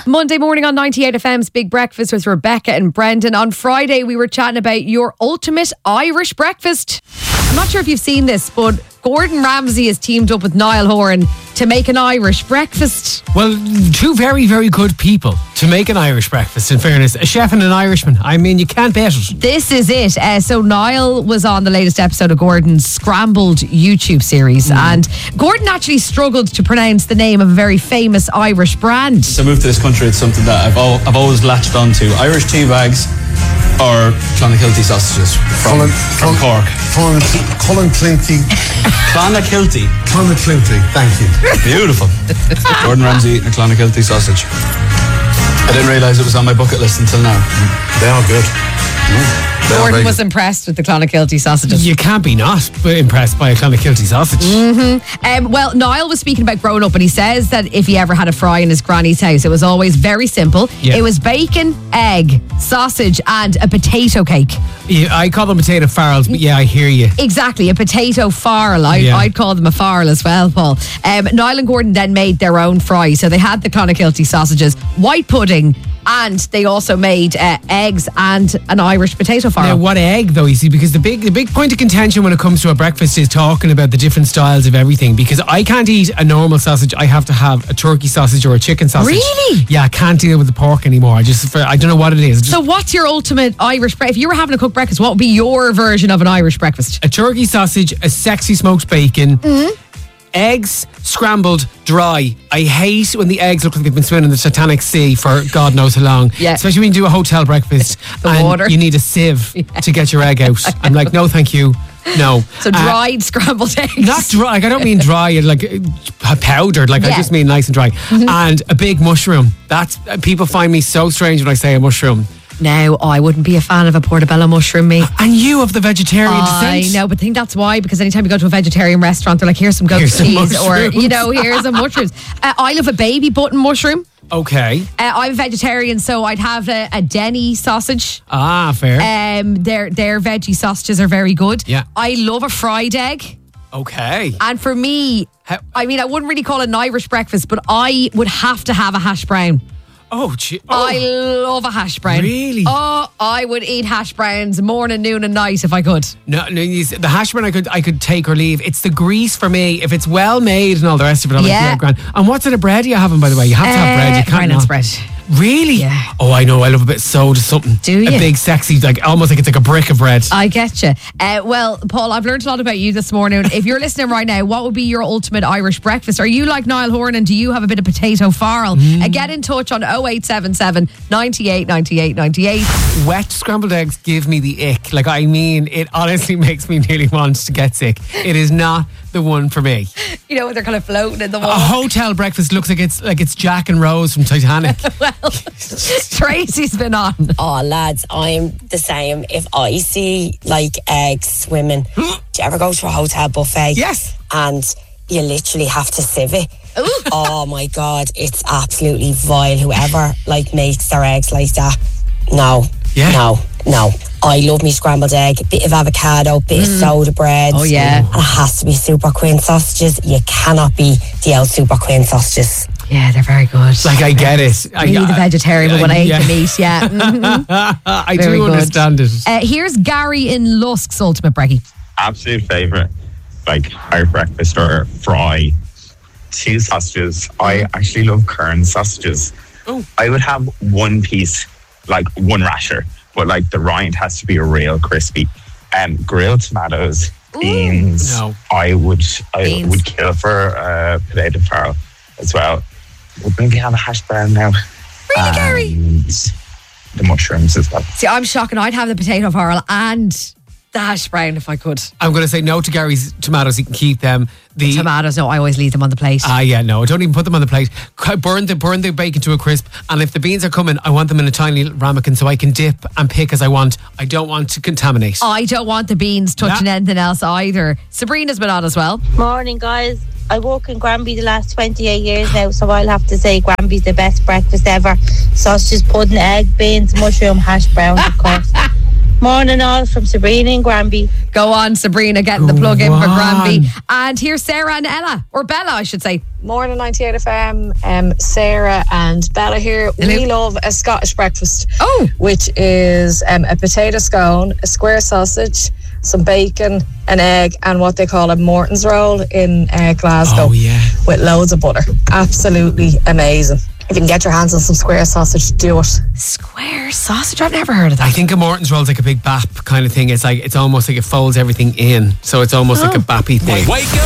Monday morning on 98 FM's Big Breakfast with Rebecca and Brendan. On Friday, we were chatting about your ultimate Irish breakfast. I'm not sure if you've seen this, but Gordon Ramsay has teamed up with Niall Horan to make an Irish breakfast. Well, two very, very good people to make an Irish breakfast, in fairness. A chef and an Irishman. I mean, you can't bet it. This is it. So Niall was on the latest episode of Gordon's Scrambled YouTube series, and Gordon actually struggled to pronounce the name of a very famous Irish brand. Since I moved to this country, it's something that I've always latched onto. Irish tea bags or Clonakilty sausages from Cork. Clonakilty. Clonakilty. Clonakilty, thank you. Beautiful. Gordon Ramsay and a Clonakilty sausage. I didn't realise it was on my bucket list until now. They are good. Gordon was impressed with the Clonakilty sausages. You can't be not impressed by a Clonakilty sausage. Well, Niall was speaking about growing up, and he says that if he ever had a fry in his granny's house, it was always very simple. Yeah. It was bacon, egg, sausage, and a potato cake. Yeah, I call them potato farrells, but yeah, I hear you. Exactly, a potato farrell. I'd call them a farrell as well, Paul. Niall and Gordon then made their own fry. So they had the Clonakilty sausages, white pudding, and they also made eggs and an Irish potato farrell. Now, what egg, though, you see, because the big point of contention when it comes to a breakfast is talking about the different styles of everything, because I can't eat a normal sausage. I have to have a turkey sausage or a chicken sausage. Really? Yeah, I can't deal with the pork anymore. I don't know what it is. So what's your ultimate Irish breakfast? If you were having a cooked breakfast, what would be your version of an Irish breakfast? A turkey sausage, a sexy smoked bacon, eggs scrambled dry. I hate when the eggs look like they've been swimming in the Titanic Sea for God knows how long. Yeah. Especially when you do a hotel breakfast and water. you need a sieve to get your egg out. I'm like, no, thank you. No. So dried scrambled eggs. Not dry. Like, I don't mean dry, like powdered. Like, I just mean nice and dry. And a big mushroom. People find me so strange when I say a mushroom. No, I wouldn't be a fan of a portobello mushroom, me. And you of the vegetarian I descent. know, but I think that's why, because anytime you go to a vegetarian restaurant, they're like, here's some goat Here's some cheese, or, mushrooms. here's some mushrooms. I love a baby button mushroom. Okay. I'm vegetarian, so I'd have a Denny sausage. Ah, fair. Their veggie sausages are very good. Yeah. I love a fried egg. Okay. And for me, I wouldn't really call it an Irish breakfast, but I would have to have a hash brown. Oh, gee. I love a hash brown. Really? Oh, I would eat hash browns morning, noon and night if I could. No, the hash brown I could take or leave. It's the grease for me. If it's well made and all the rest of it, I'm like, yeah, grand. And what sort of bread are you having, by the way? You have to have bread. You can't Reynolds not. bread. Really? Yeah. Oh, I know. I love a bit of soda something. Do you? A big, sexy, almost like it's like a brick of bread. I get you. Well, Paul, I've learned a lot about you this morning. If you're listening right now, what would be your ultimate Irish breakfast? Are you like Niall Horan, and do you have a bit of potato farrell? Get in touch on 0877 98 98 98. Wet scrambled eggs give me the ick. Like, I mean, it honestly makes me nearly want to get sick. It is not the one for me. You know, they're kind of floating in the water. A hotel breakfast looks like it's Jack and Rose from Titanic. Well, Tracy's been on. Oh, lads, I'm the same. If I see like eggs swimming, do you ever go to a hotel buffet? Yes. And you literally have to sieve it. Ooh. Oh my God, it's absolutely vile. Whoever makes their eggs like that, no. I love me scrambled egg, bit of avocado, bit of soda bread. Oh, yeah. And it has to be Super Queen sausages. You cannot be the old Super Queen sausages. Yeah, they're very good. Like, I get it. Me, the vegetarian, but when I eat the meat, yeah. I Very do good. understand it. Here's Gary in Lusk's ultimate brekkie. Absolute favourite, like Irish breakfast or fry, 2 sausages. I actually love Kern sausages. Oh. I would have one piece, like one rasher, but like the rind has to be real crispy. Grilled tomatoes, beans. No. I would Beans. kill for potato farrell as well. We'll maybe have a hash brown now. Really, Gary? And the mushrooms as well. See, I'm shocking. I'd have the potato farrell and the hash brown if I could. I'm going to say no to Gary's tomatoes. He can keep them. The Tomatoes, no, I always leave them on the plate. yeah, no, don't even put them on the plate. Burn the bacon to a crisp. And if the beans are coming, I want them in a tiny ramekin so I can dip and pick as I want. I don't want to contaminate. I don't want the beans touching anything else either. Sabrina's been on as well. Morning, guys. I work in Granby the last 28 years now, so I'll have to say Granby's the best breakfast ever. Sausages, pudding, egg, beans, mushroom, hash browns, of course. Morning all from Sabrina in Granby. Go on, Sabrina, getting the plug in for Granby. And here's Sarah and Ella, or Bella, I should say. Morning 98 FM, Sarah and Bella here. Hello. We love a Scottish breakfast. Oh. Which is a potato scone, a square sausage, some bacon, an egg, and what they call a Morton's roll in Glasgow. Oh, yeah. With loads of butter. Absolutely amazing. If you can get your hands on some square sausage, do it. Square sausage? I've never heard of that. I think a Morton's roll is like a big bap kind of thing. It's almost like it folds everything in. So it's almost like a bappy thing. Wake up.